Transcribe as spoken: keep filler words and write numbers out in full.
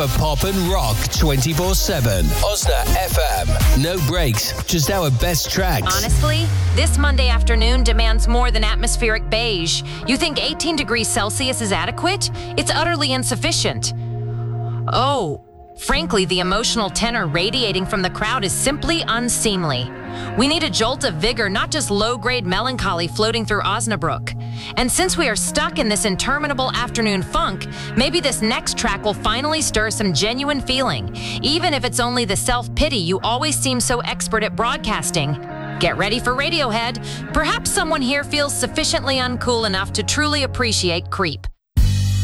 For pop and rock twenty-four seven. Osna F M. No breaks, just our best tracks. Honestly, this Monday afternoon demands more than atmospheric beige. You think eighteen degrees Celsius is adequate? It's utterly insufficient. Oh, frankly, the emotional tenor radiating from the crowd is simply unseemly. We need a jolt of vigor, not just low-grade melancholy floating through Osnabrück. And since we are stuck in this interminable afternoon funk, maybe this next track will finally stir some genuine feeling, even if it's only the self-pity you always seem so expert at broadcasting. Get ready for Radiohead. Perhaps someone here feels sufficiently uncool enough to truly appreciate Creep.